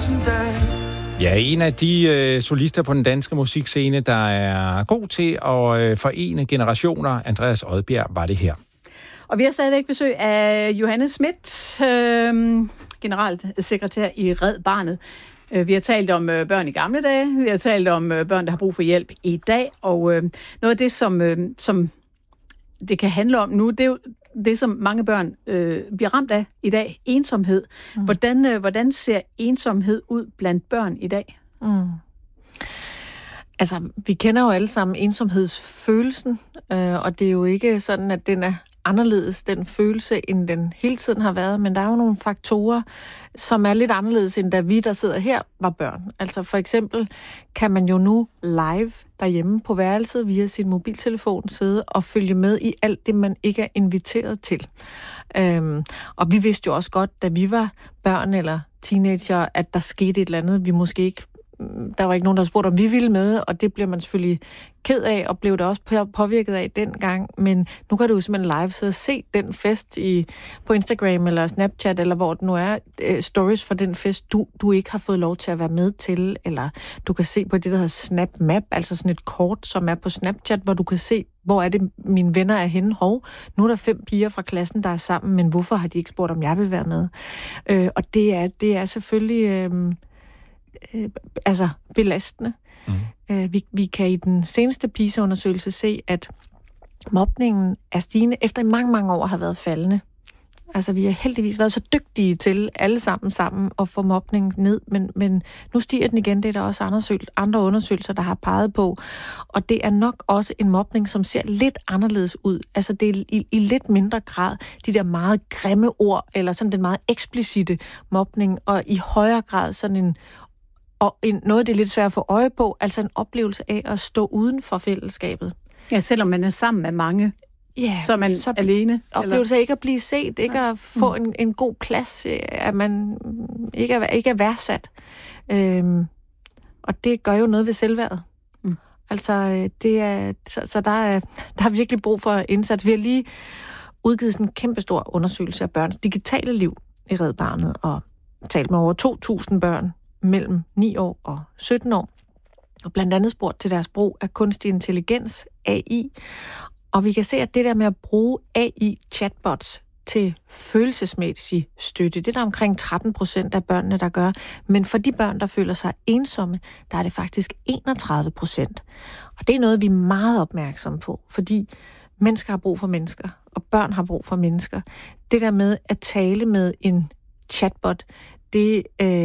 thousand days. Ja, en af de solister på den danske musikscene, der er god til at forene generationer. Andreas Odbjerg var det her. Og vi har stadigvæk besøg af Johanne Schmidt, generalsekretær i Red Barnet. Vi har talt om børn i gamle dage, vi har talt om børn, der har brug for hjælp i dag, og noget af det, som det kan handle om nu, det er jo det, som mange børn bliver ramt af i dag, ensomhed. Hvordan ser ensomhed ud blandt børn i dag? Altså, vi kender jo alle sammen ensomhedsfølelsen, og det er jo ikke sådan, at den er anderledes, den følelse, end den hele tiden har været, men der er jo nogle faktorer, som er lidt anderledes, end da vi, der sidder her, var børn. Altså for eksempel kan man jo nu live derhjemme på værelset via sin mobiltelefon sidde og følge med i alt det, man ikke er inviteret til. Og vi vidste jo også godt, da vi var børn eller teenager, at der skete et eller andet, vi måske ikke. Der var ikke nogen, der spurgte, om vi ville med, og det bliver man selvfølgelig ked af, og blev det også påvirket af dengang. Men nu kan du jo simpelthen live sidde og se den fest på Instagram eller Snapchat, eller hvor det nu er, stories fra den fest, du ikke har fået lov til at være med til, eller du kan se på det, der hedder Snap Map, altså sådan et kort, som er på Snapchat, hvor du kan se, hvor er det, mine venner er henne. Nu er der 5 piger fra klassen, der er sammen, men hvorfor har de ikke spurgt, om jeg vil være med? Og det er selvfølgelig belastende. Vi kan i den seneste PISA-undersøgelse se, at mobningen er stigende, efter i mange, mange år har været faldende. Altså, vi har heldigvis været så dygtige til alle sammen at få mobningen ned, men nu stiger den igen. Det er der også andre undersøgelser, der har peget på. Og det er nok også en mobning, som ser lidt anderledes ud. Altså, det er i lidt mindre grad de der meget grimme ord, eller sådan den meget eksplicite mobning, og i højere grad sådan noget, det er lidt svært at få øje på, altså en oplevelse af at stå uden for fællesskabet. Ja, selvom man er sammen med mange, så er man alene. Oplevelse af ikke at blive set, ikke at få en god plads, at man ikke er værdsat. Og det gør jo noget ved selvværdet. Altså, så der er virkelig brug for indsats. Vi har lige udgivet sådan en kæmpestor undersøgelse af børns digitale liv i Red Barnet, og talt med over 2.000 børn mellem 9 år og 17 år, og blandt andet spurgt til deres brug af kunstig intelligens, AI. Og vi kan se, at det der med at bruge AI-chatbots til følelsesmæssig støtte, det er der omkring 13% af børnene, der gør. Men for de børn, der føler sig ensomme, der er det faktisk 31%. Og det er noget, vi er meget opmærksomme på, fordi mennesker har brug for mennesker, og børn har brug for mennesker. Det der med at tale med en chatbot, det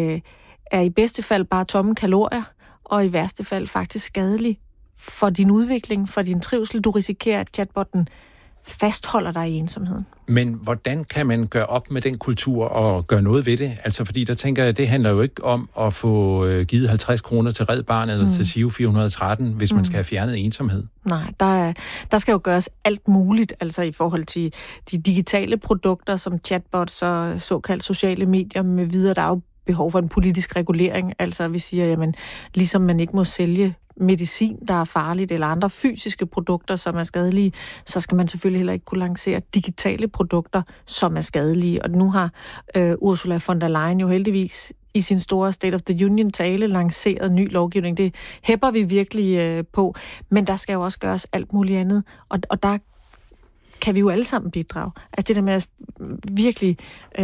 er i bedste fald bare tomme kalorier, og i værste fald faktisk skadelig for din udvikling, for din trivsel. Du risikerer, at chatbotten fastholder dig i ensomheden. Men hvordan kan man gøre op med den kultur og gøre noget ved det? Altså, fordi der tænker jeg, det handler jo ikke om at få givet 50 kroner til Red Barnet eller til SIO 413, hvis man skal have fjernet ensomhed. Nej, der skal jo gøres alt muligt, altså i forhold til de digitale produkter, som chatbots og såkaldt sociale medier med videre. Der er jo behov for en politisk regulering. Altså, vi siger, jamen, ligesom man ikke må sælge medicin, der er farligt, eller andre fysiske produkter, som er skadelige, så skal man selvfølgelig heller ikke kunne lancere digitale produkter, som er skadelige. Og nu har Ursula von der Leyen jo heldigvis i sin store State of the Union-tale lanceret ny lovgivning. Det hæpper vi virkelig på, men der skal jo også gøres alt muligt andet, og der kan vi jo alle sammen bidrage. Altså det der med at virkelig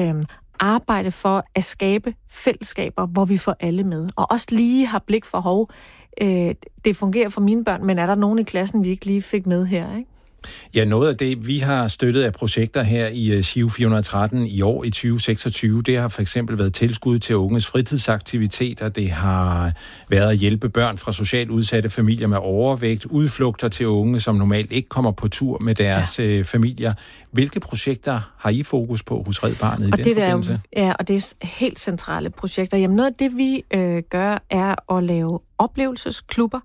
arbejde for at skabe fællesskaber, hvor vi får alle med, og også lige har blik for det fungerer for mine børn, men er der nogen i klassen, vi ikke lige fik med her, ikke? Ja, noget af det, vi har støttet af projekter her i SIO 413 i år i 2026, det har for eksempel været tilskud til unges fritidsaktiviteter, det har været at hjælpe børn fra socialt udsatte familier med overvægt, udflugter til unge, som normalt ikke kommer på tur med deres familier. Hvilke projekter har I fokus på hos Red Barnet i den forbindelse? Og det er helt centrale projekter. Jamen noget af det, vi gør, er at lave oplevelsesklubber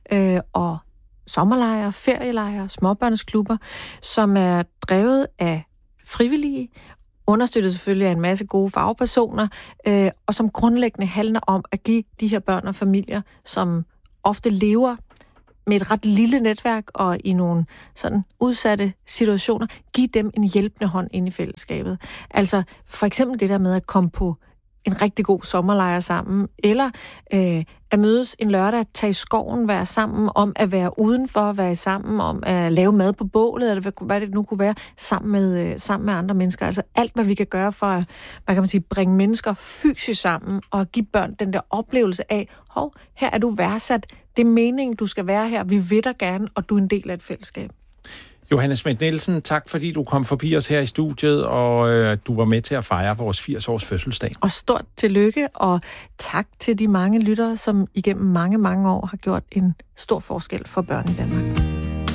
og sommerlejre, ferielejre, småbørnsklubber, som er drevet af frivillige, understøttet selvfølgelig af en masse gode fagpersoner, og som grundlæggende handler om at give de her børn og familier, som ofte lever med et ret lille netværk og i nogle sådan udsatte situationer, give dem en hjælpende hånd ind i fællesskabet. Altså for eksempel det der med at komme på en rigtig god sommerlejr sammen, eller at mødes en lørdag, at tage i skoven, være sammen, om at være udenfor, være sammen, om at lave mad på bålet, eller hvad det nu kunne være, sammen med andre mennesker. Altså alt, hvad vi kan gøre for at, hvad kan man sige, bringe mennesker fysisk sammen, og give børn den der oplevelse af, her er du værdsat, det er meningen, du skal være her, vi vil dig gerne, og du er en del af et fællesskab. Johanne Schmidt-Nielsen, tak fordi du kom forbi os her i studiet, og du var med til at fejre vores 80-års fødselsdag. Og stort tillykke, og tak til de mange lyttere, som igennem mange, mange år har gjort en stor forskel for børn i Danmark.